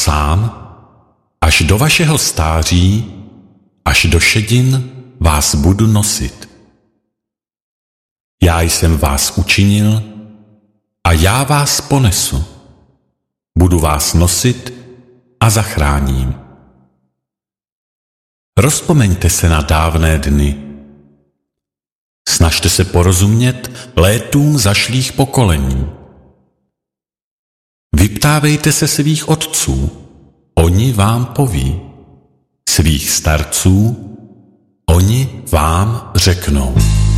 sám, až do vašeho stáří, až do šedin vás budu nosit. Já jsem vás učinil a já vás ponesu. Budu vás nosit a zachráním. Rozpomeňte se na dávné dny. Snažte se porozumět létům zašlých pokolení. Vyptávejte se svých otců, oni vám poví. Svých starců, oni vám řeknou.